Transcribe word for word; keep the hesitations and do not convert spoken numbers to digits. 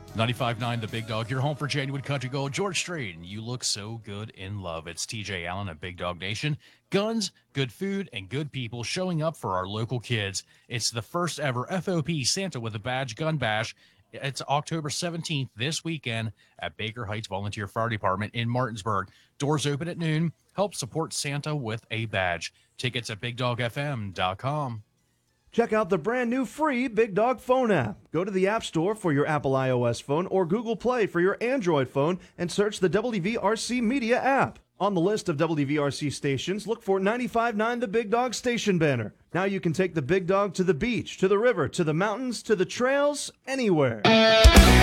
ninety-five point nine The Big Dog, your home for genuine country gold. George Strait, and you look so good in love. It's T J Allen at Big Dog Nation. Guns, good food, and good people showing up for our local kids. It's the first ever F O P Santa with a Badge Gun Bash. It's October seventeenth this weekend at Baker Heights Volunteer Fire Department in Martinsburg. Doors open at noon. Help support Santa with a badge. Tickets at big dog f m dot com. Check out the brand new free Big Dog phone app. Go to the App Store for your Apple iOS phone or Google Play for your Android phone and search the W V R C Media app. On the list of W V R C stations, look for ninety-five point nine The Big Dog station banner. Now you can take the Big Dog to the beach, to the river, to the mountains, to the trails, anywhere.